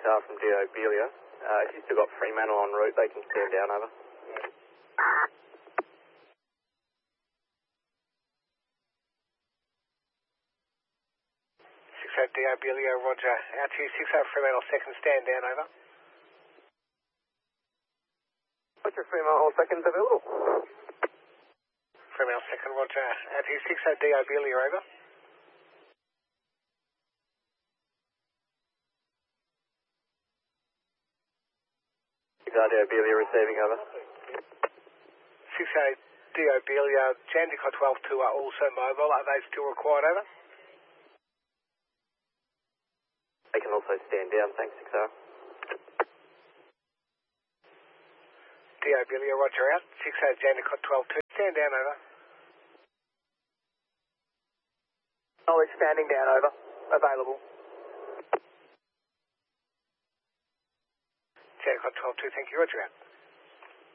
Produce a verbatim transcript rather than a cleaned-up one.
R from D O Belia. Uh, if you've still got Fremantle en route, they can stand down, over. six oh D O Belia, roger. Out to you, six oh Fremantle second, stand down, over. Roger, Fremantle second's available. Fremantle second, roger. Out to you, six oh D O Belia, over. six oh D O Belia receiving, over. six oh D O Belia, Jandakot twelve two are also mobile. Are they still required, over? They can also stand down, thanks, six oh. D O Belia, roger, out. six oh Jandakot twelve two, stand down, over. Knowledge, standing down, over. Available. Jandakot twelve two, thank you, roger, out.